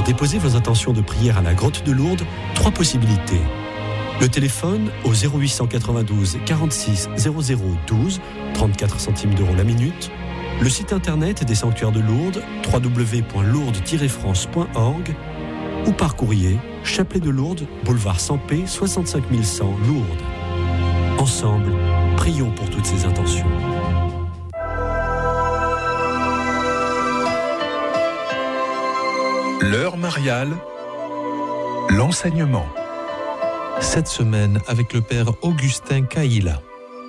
déposer vos intentions de prière à la grotte de Lourdes, 3 possibilités. Le téléphone au 0892 46 00 12, 34 centimes d'euros la minute. Le site internet des sanctuaires de Lourdes, www.lourdes-france.org, ou par courrier, Chapelet de Lourdes, boulevard Sampé, 65 100 Lourdes. Ensemble, prions pour toutes ces intentions. L'heure mariale, l'enseignement. Cette semaine avec le père Augustin Caïla.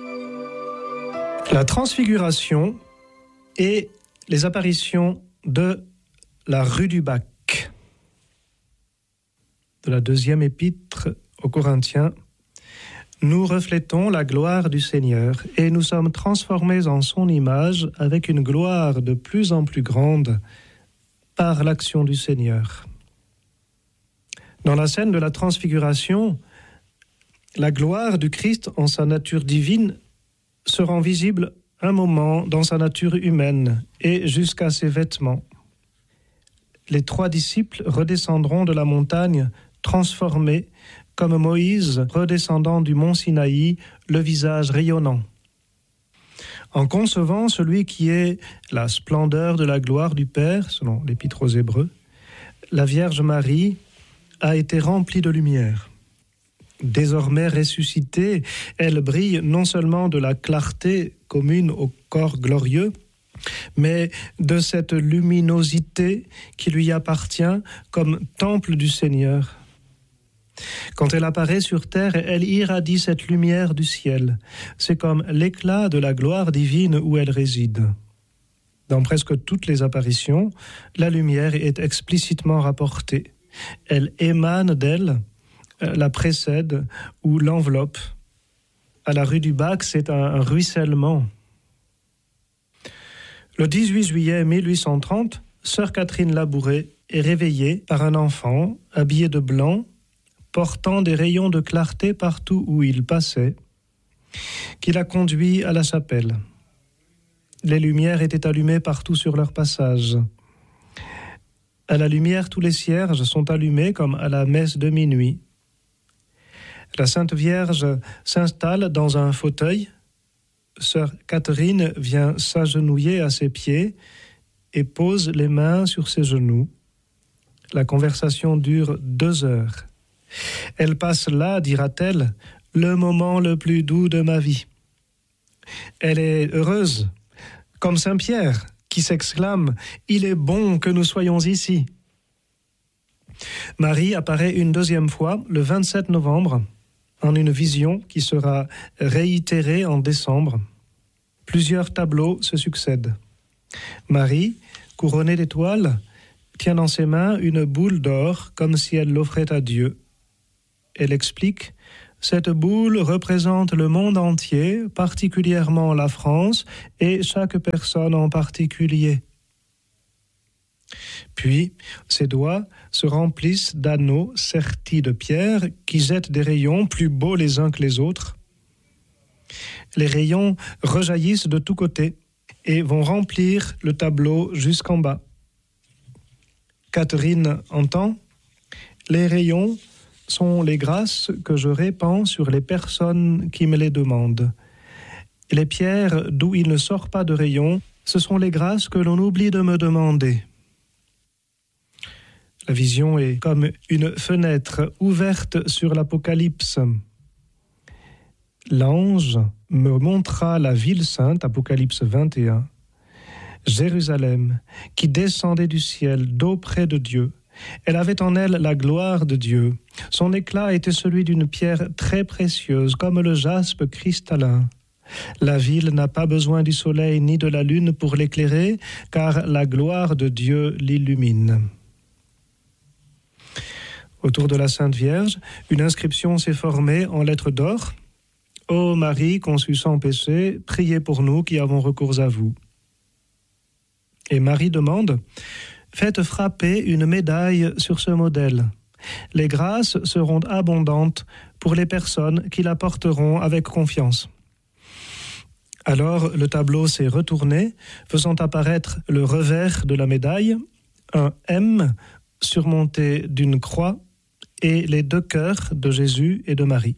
La transfiguration et les apparitions de la rue du Bac. De la 2e épître aux Corinthiens, nous reflétons la gloire du Seigneur et nous sommes transformés en son image avec une gloire de plus en plus grande par l'action du Seigneur. Dans la scène de la transfiguration, la gloire du Christ en sa nature divine se rend visible un moment dans sa nature humaine et jusqu'à ses vêtements. Les 3 disciples redescendront de la montagne transformés comme Moïse redescendant du mont Sinaï, le visage rayonnant. En concevant celui qui est la splendeur de la gloire du Père, selon l'Épître aux Hébreux, la Vierge Marie a été remplie de lumière. Désormais ressuscitée, elle brille non seulement de la clarté commune au corps glorieux, mais de cette luminosité qui lui appartient comme temple du Seigneur. Quand elle apparaît sur terre, elle irradie cette lumière du ciel. C'est comme l'éclat de la gloire divine où elle réside. Dans presque toutes les apparitions, la lumière est explicitement rapportée. Elle émane d'elle, la précède ou l'enveloppe. À la rue du Bac, c'est un ruissellement. Le 18 juillet 1830, sœur Catherine Labouré est réveillée par un enfant habillé de blanc, portant des rayons de clarté partout où il passait, qui la conduit à la chapelle. Les lumières étaient allumées partout sur leur passage. À la lumière, tous les cierges sont allumés comme à la messe de minuit. La Sainte Vierge s'installe dans un fauteuil. Sœur Catherine vient s'agenouiller à ses pieds et pose les mains sur ses genoux. La conversation dure 2 heures. Elle passe là, dira-t-elle, le moment le plus doux de ma vie. Elle est heureuse, comme Saint Pierre, qui s'exclame « Il est bon que nous soyons ici ». Marie apparaît une 2e fois, le 27 novembre, en une vision qui sera réitérée en décembre. Plusieurs tableaux se succèdent. Marie, couronnée d'étoiles, tient dans ses mains une boule d'or comme si elle l'offrait à Dieu. Elle explique « Cette boule représente le monde entier, particulièrement la France, et chaque personne en particulier. » Puis, ses doigts se remplissent d'anneaux sertis de pierre qui jettent des rayons plus beaux les uns que les autres. Les rayons rejaillissent de tous côtés et vont remplir le tableau jusqu'en bas. Catherine entend « Les rayons sont les grâces que je répands sur les personnes qui me les demandent. Les pierres d'où il ne sort pas de rayons, ce sont les grâces que l'on oublie de me demander. » La vision est comme une fenêtre ouverte sur l'Apocalypse. L'ange me montra la ville sainte, Apocalypse 21, Jérusalem, qui descendait du ciel d'auprès de Dieu. Elle avait en elle la gloire de Dieu. Son éclat était celui d'une pierre très précieuse, comme le jaspe cristallin. La ville n'a pas besoin du soleil ni de la lune pour l'éclairer, car la gloire de Dieu l'illumine. Autour de la Sainte Vierge, une inscription s'est formée en lettres d'or. « Ô Marie, conçue sans péché, priez pour nous qui avons recours à vous. » Et Marie demande « Faites frapper une médaille sur ce modèle. Les grâces seront abondantes pour les personnes qui la porteront avec confiance. » Alors le tableau s'est retourné, faisant apparaître le revers de la médaille, un M surmontée d'une croix, et les 2 cœurs de Jésus et de Marie.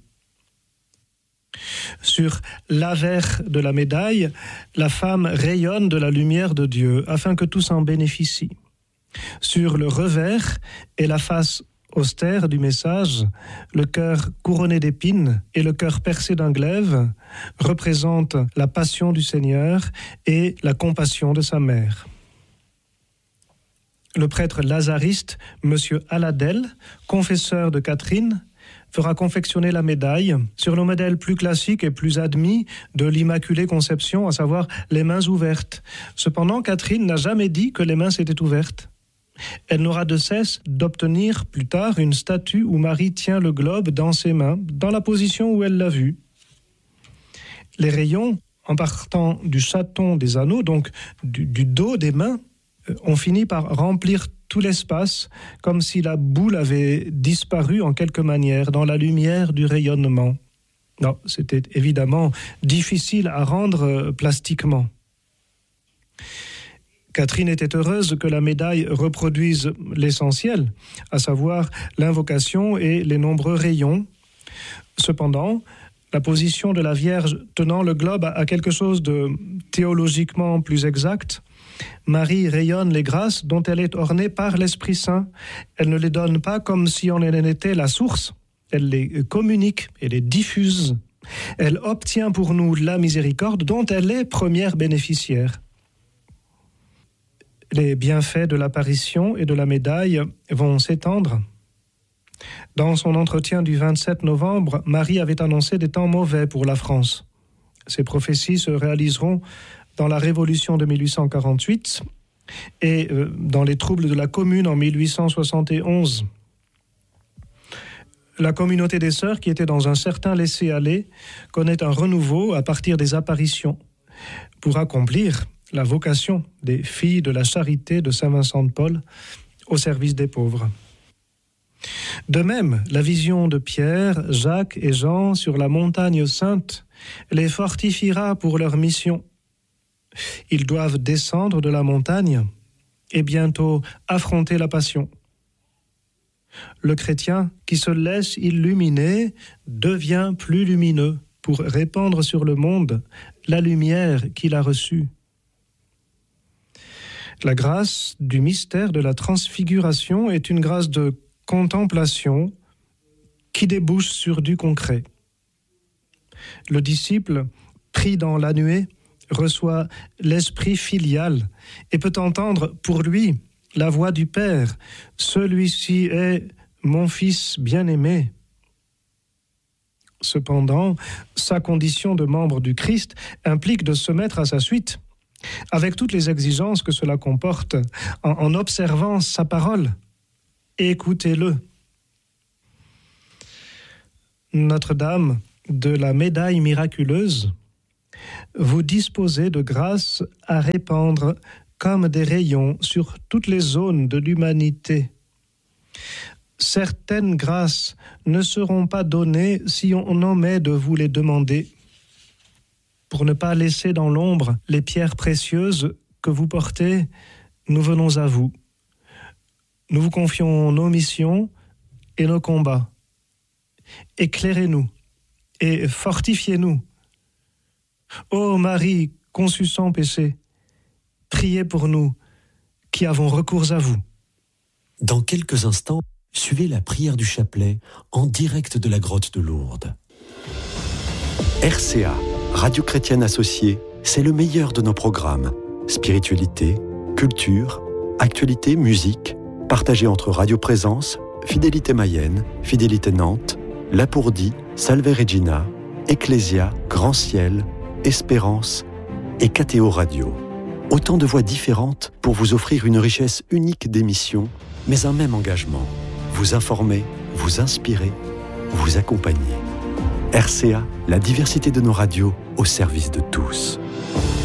Sur l'avers de la médaille, la femme rayonne de la lumière de Dieu afin que tous en bénéficient. Sur le revers est la face austère du message, le cœur couronné d'épines et le cœur percé d'un glaive représentent la passion du Seigneur et la compassion de sa mère. Le prêtre lazariste, M. Aladel, confesseur de Catherine, fera confectionner la médaille sur le modèle plus classique et plus admis de l'Immaculée Conception, à savoir les mains ouvertes. Cependant, Catherine n'a jamais dit que les mains s'étaient ouvertes. Elle n'aura de cesse d'obtenir plus tard une statue où Marie tient le globe dans ses mains, dans la position où elle l'a vu. Les rayons, en partant du chaton des anneaux, donc du dos des mains, ont fini par remplir tout l'espace, comme si la boule avait disparu en quelque manière dans la lumière du rayonnement. Non, c'était évidemment difficile à rendre plastiquement. Catherine était heureuse que la médaille reproduise l'essentiel, à savoir l'invocation et les nombreux rayons. Cependant, la position de la Vierge tenant le globe a quelque chose de théologiquement plus exact. Marie rayonne les grâces dont elle est ornée par l'Esprit Saint. Elle ne les donne pas comme si on en était la source. Elle les communique et les diffuse. Elle obtient pour nous la miséricorde dont elle est première bénéficiaire. Les bienfaits de l'apparition et de la médaille vont s'étendre. Dans son entretien du 27 novembre, Marie avait annoncé des temps mauvais pour la France. Ces prophéties se réaliseront dans la Révolution de 1848 et dans les troubles de la Commune en 1871. La communauté des sœurs, qui était dans un certain laisser-aller, connaît un renouveau à partir des apparitions pour accomplir la vocation des filles de la charité de Saint-Vincent de Paul au service des pauvres. De même, la vision de Pierre, Jacques et Jean sur la montagne sainte les fortifiera pour leur mission. Ils doivent descendre de la montagne et bientôt affronter la passion. Le chrétien qui se laisse illuminer devient plus lumineux pour répandre sur le monde la lumière qu'il a reçue. La grâce du mystère de la transfiguration est une grâce de contemplation qui débouche sur du concret. Le disciple, pris dans la nuée, reçoit l'esprit filial et peut entendre pour lui la voix du Père. Celui-ci est mon fils bien-aimé. Cependant, sa condition de membre du Christ implique de se mettre à sa suite, avec toutes les exigences que cela comporte, en observant sa parole. Écoutez-le. Notre-Dame de la médaille miraculeuse, vous disposez de grâce à répandre comme des rayons sur toutes les zones de l'humanité. Certaines grâces ne seront pas données si on omet de vous les demander, pour ne pas laisser dans l'ombre les pierres précieuses que vous portez. Nous venons à vous. Nous vous confions nos missions et nos combats. Éclairez-nous et fortifiez-nous. Ô Marie, conçue sans péché, priez pour nous qui avons recours à vous. Dans quelques instants, suivez la prière du chapelet en direct de la grotte de Lourdes. RCA, Radio Chrétienne Associée, c'est le meilleur de nos programmes. Spiritualité, culture, actualité, musique, partagés entre Radio Présence, Fidélité Mayenne, Fidélité Nantes, Lapourdie, Salve Regina, Ecclésia, Grand Ciel, Espérance et KTO Radio. Autant de voix différentes pour vous offrir une richesse unique d'émissions, mais un même engagement. Vous informer, vous inspirer, vous accompagner. RCA, la diversité de nos radios au service de tous.